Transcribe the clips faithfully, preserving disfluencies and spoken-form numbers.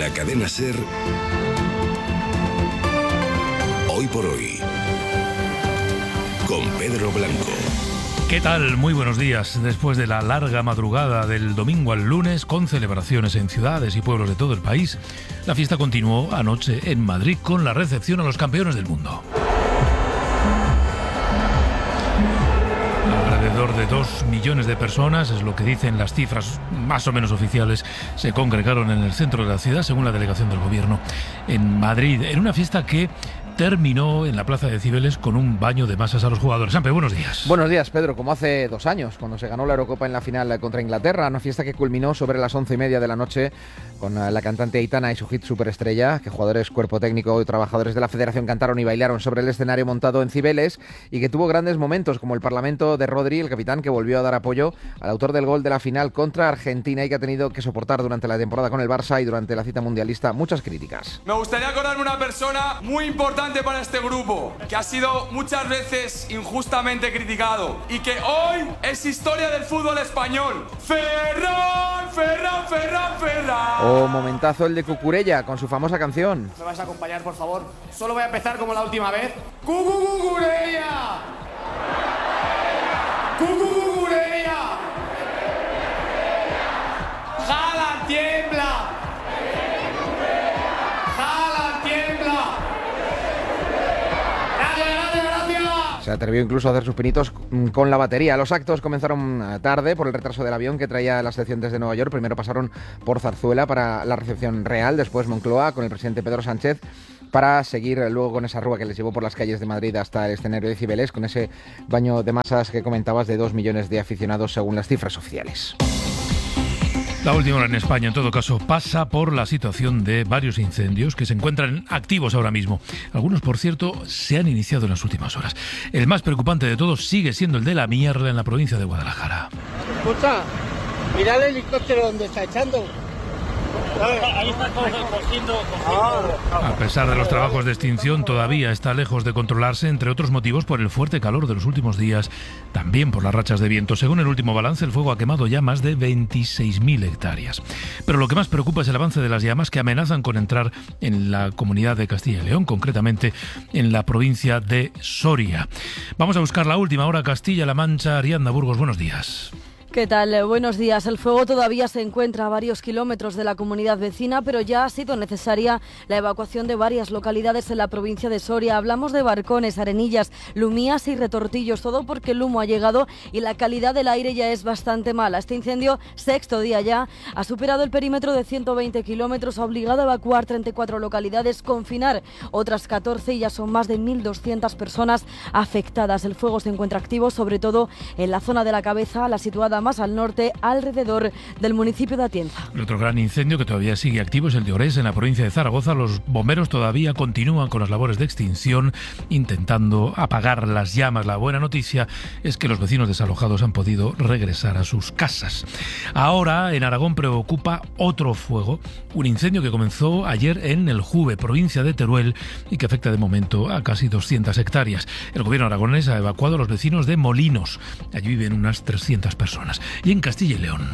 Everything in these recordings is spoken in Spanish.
la cadena SER, Hoy por Hoy, con Pedro Blanco. ¿Qué tal? Muy buenos días. Después de la larga madrugada del domingo al lunes, con celebraciones en ciudades y pueblos de todo el país, la fiesta continuó anoche en Madrid con la recepción a los campeones del mundo. Alrededor de dos millones de personas, es lo que dicen las cifras más o menos oficiales, se congregaron en el centro de la ciudad, según la delegación del gobierno, en Madrid, en una fiesta que terminó en la Plaza de Cibeles con un baño de masas a los jugadores. Sampe, buenos días. Buenos días, Pedro. Como hace dos años, cuando se ganó la Eurocopa en la final contra Inglaterra, una fiesta que culminó sobre las once y media de la noche con la cantante Aitana y su hit Superestrella, que jugadores, cuerpo técnico y trabajadores de la Federación cantaron y bailaron sobre el escenario montado en Cibeles, y que tuvo grandes momentos, como el parlamento de Rodri, el capitán, que volvió a dar apoyo al autor del gol de la final contra Argentina y que ha tenido que soportar durante la temporada con el Barça y durante la cita mundialista muchas críticas. Me gustaría acordarme una persona muy importante para este grupo, que ha sido muchas veces injustamente criticado y que hoy es historia del fútbol español. Ferran, Ferran, Ferran, Ferran. O momentazo el de Cucurella con su famosa canción. ¿Me vas a acompañar, por favor? Solo voy a empezar como la última vez. ¡Cucurella! ¡Cucurella! ¡Jala, tiembla! Se atrevió incluso a hacer sus pinitos con la batería. Los actos comenzaron tarde por el retraso del avión que traía la selección desde Nueva York. Primero pasaron por Zarzuela para la recepción real, después Moncloa con el presidente Pedro Sánchez, para seguir luego con esa rúa que les llevó por las calles de Madrid hasta el escenario de Cibeles, con ese baño de masas que comentabas de dos millones de aficionados según las cifras oficiales. La última hora en España, en todo caso, pasa por la situación de varios incendios que se encuentran activos ahora mismo. Algunos, por cierto, se han iniciado en las últimas horas. El más preocupante de todos sigue siendo el de la Mierla, en la provincia de Guadalajara. Escucha, mira el helicóptero donde está echando. Ahí está cogiendo, cogiendo. A pesar de los trabajos de extinción, todavía está lejos de controlarse, entre otros motivos por el fuerte calor de los últimos días, también por las rachas de viento. Según el último balance, el fuego ha quemado ya más de veintiséis mil hectáreas. Pero lo que más preocupa es el avance de las llamas que amenazan con entrar en la comunidad de Castilla y León, concretamente en la provincia de Soria. Vamos a buscar la última hora. Castilla-La Mancha. Ariadna Burgos, buenos días. ¿Qué tal? Buenos días. El fuego todavía se encuentra a varios kilómetros de la comunidad vecina, pero ya ha sido necesaria la evacuación de varias localidades en la provincia de Soria. Hablamos de Barcones, Arenillas, Lumías y Retortillos, todo porque el humo ha llegado y la calidad del aire ya es bastante mala. Este incendio, sexto día ya, ha superado el perímetro de ciento veinte kilómetros, ha obligado a evacuar treinta y cuatro localidades, confinar otras catorce y ya son más de mil doscientas personas afectadas. El fuego se encuentra activo, sobre todo en la zona de la Cabeza, la situada más al norte, alrededor del municipio de Atienza. El otro gran incendio que todavía sigue activo es el de Orés, en la provincia de Zaragoza. Los bomberos todavía continúan con las labores de extinción, intentando apagar las llamas. La buena noticia es que los vecinos desalojados han podido regresar a sus casas. Ahora, en Aragón preocupa otro fuego, un incendio que comenzó ayer en el Juve, provincia de Teruel, y que afecta de momento a casi doscientas hectáreas. El gobierno aragonés ha evacuado a los vecinos de Molinos. Allí viven unas trescientas personas. Y en Castilla y León,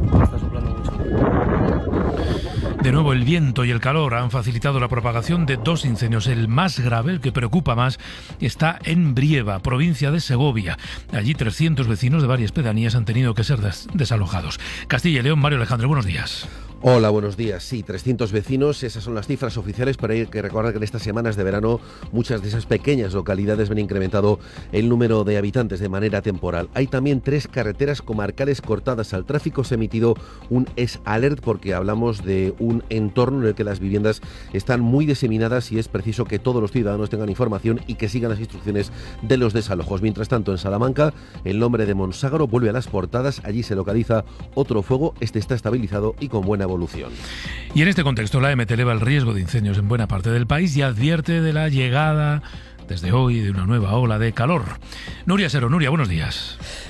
de nuevo el viento y el calor han facilitado la propagación de dos incendios. El más grave, el que preocupa más, está en Brieva, provincia de Segovia. Allí trescientos vecinos de varias pedanías han tenido que ser des- desalojados. Castilla y León, Mario Alejandro, buenos días. Hola, buenos días. Sí, trescientos vecinos, esas son las cifras oficiales, pero hay que recordar que en estas semanas de verano muchas de esas pequeñas localidades ven incrementado el número de habitantes de manera temporal. Hay también tres carreteras comarcales cortadas al tráfico. Se ha emitido un S-Alert porque hablamos de un entorno en el que las viviendas están muy diseminadas y es preciso que todos los ciudadanos tengan información y que sigan las instrucciones de los desalojos. Mientras tanto, en Salamanca, el nombre de Monságaro vuelve a las portadas. Allí se localiza otro fuego. Este está estabilizado y con buena evolución. Y en este contexto, la A M T eleva el riesgo de incendios en buena parte del país y advierte de la llegada desde hoy de una nueva ola de calor. Nuria Sero, Nuria, buenos días.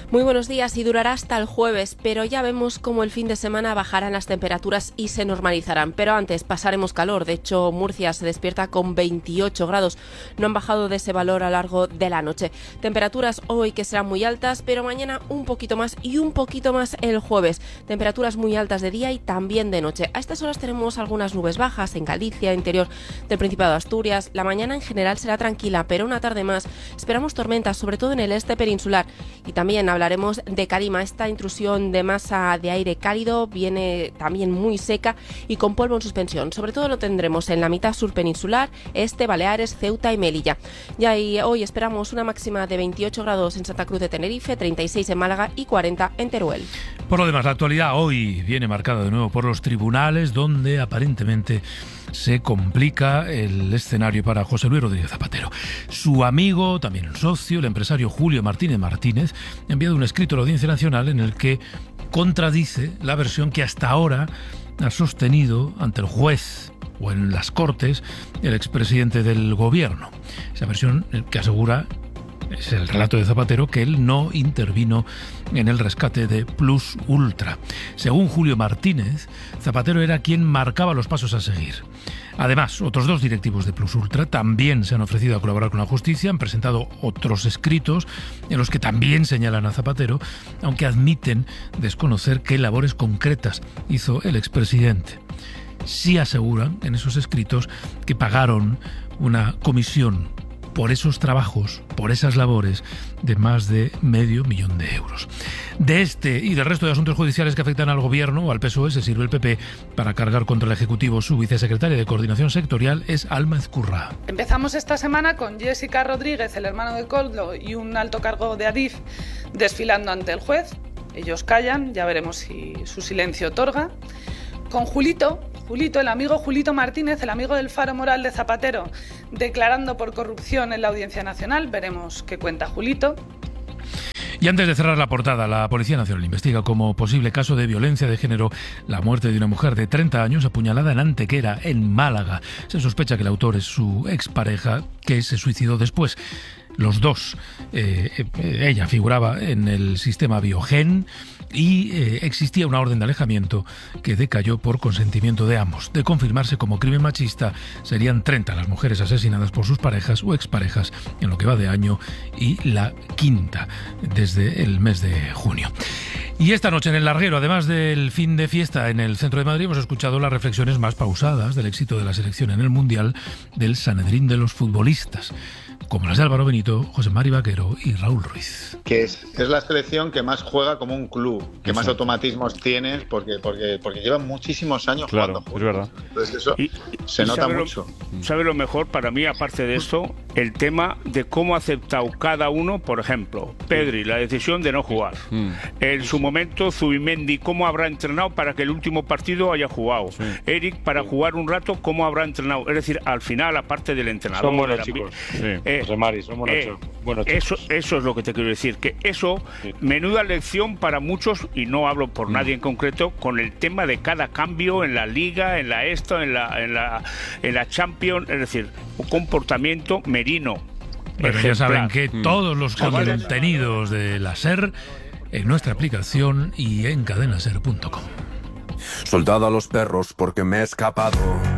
Muy buenos días y durará hasta el jueves, pero ya vemos cómo el fin de semana bajarán las temperaturas y se normalizarán. Pero antes pasaremos calor. De hecho, Murcia se despierta con veintiocho grados. No han bajado de ese valor a lo largo de la noche. Temperaturas hoy que serán muy altas, pero mañana un poquito más y un poquito más el jueves. Temperaturas muy altas de día y también de noche. A estas horas tenemos algunas nubes bajas en Galicia, interior del Principado de Asturias. La mañana en general será tranquila, pero una tarde más esperamos tormentas, sobre todo en el este peninsular. Y también hablaremos de calima. Esta intrusión de masa de aire cálido viene también muy seca y con polvo en suspensión. Sobre todo lo tendremos en la mitad sur peninsular, este, Baleares, Ceuta y Melilla. Ya y hoy esperamos una máxima de veintiocho grados en Santa Cruz de Tenerife, treinta y seis en Málaga y cuarenta en Teruel. Por lo demás, la actualidad hoy viene marcada de nuevo por los tribunales, donde aparentemente se complica el escenario para José Luis Rodríguez Zapatero. Su amigo, también socio, el empresario Julio Martínez Martínez, ha enviado un escrito a la Audiencia Nacional en el que contradice la versión que hasta ahora ha sostenido ante el juez o en las Cortes el expresidente del Gobierno. Esa versión que asegura, es el relato de Zapatero, que él no intervino en el rescate de Plus Ultra. Según Julio Martínez, Zapatero era quien marcaba los pasos a seguir. Además, otros dos directivos de Plus Ultra también se han ofrecido a colaborar con la justicia, han presentado otros escritos en los que también señalan a Zapatero, aunque admiten desconocer qué labores concretas hizo el expresidente. Sí aseguran en esos escritos que pagaron una comisión por esos trabajos, por esas labores, de más de medio millón de euros. De este y del resto de asuntos judiciales que afectan al Gobierno o al P S O E se sirve el P P para cargar contra el Ejecutivo. Su vicesecretaria de Coordinación Sectorial es Alma Ezcurra. Empezamos esta semana con Jessica Rodríguez, el hermano de Koldo y un alto cargo de Adif, desfilando ante el juez. Ellos callan, ya veremos si su silencio otorga. Con Julito, Julito, el amigo Julito Martínez, el amigo del faro moral de Zapatero, declarando por corrupción en la Audiencia Nacional. Veremos qué cuenta Julito. Y antes de cerrar la portada, la Policía Nacional investiga como posible caso de violencia de género la muerte de una mujer de treinta años apuñalada en Antequera, en Málaga. Se sospecha que el autor es su expareja, que se suicidó después. Los dos, eh, ella figuraba en el sistema Biogen y eh, existía una orden de alejamiento que decayó por consentimiento de ambos. De confirmarse como crimen machista, serían treinta las mujeres asesinadas por sus parejas o exparejas en lo que va de año y la quinta desde el mes de junio. Y esta noche en El Larguero, además del fin de fiesta en el centro de Madrid, hemos escuchado las reflexiones más pausadas del éxito de la selección en el Mundial del Sanedrín de los futbolistas, como las de Álvaro Benito, José Mari Vaquero y Raúl Ruiz. Que es, es la selección que más juega como un club, que Exacto. más automatismos tienes, porque porque porque llevan muchísimos años claro, jugando. Es verdad. Entonces eso y, se y nota sabe mucho. Lo, ¿Sabe lo mejor para mí, aparte de esto? El tema de cómo ha aceptado cada uno, por ejemplo, Pedri, la decisión de no jugar. Mm. En su momento, Zubimendi, cómo habrá entrenado para que el último partido haya jugado. Sí. Eric, para sí. jugar un rato, cómo habrá entrenado. Es decir, al final, aparte del entrenador... Son buenos chicos. Sí. Eh, José Mari, son buenos, eh, buenos eso, chicos. Eso es lo que te quiero decir, que eso, sí. menuda lección para muchos, y no hablo por mm. nadie en concreto, con el tema de cada cambio en la Liga, en la esto, en la, en la, en la Champions, es decir, un comportamiento merino. Pero ya saben que mm. todos los contenidos de la SER en nuestra aplicación y en cadena ser punto com. Soldado a los perros porque me he escapado.